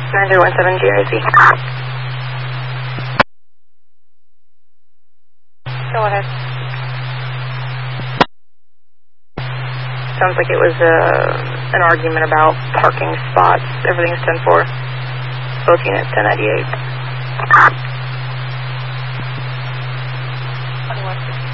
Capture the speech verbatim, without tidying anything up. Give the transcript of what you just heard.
nine zero one seven G I C. Go ahead. Sounds like it was uh, an argument about parking spots. Everything's ten four. Both units ten ninety-eight. twenty-one.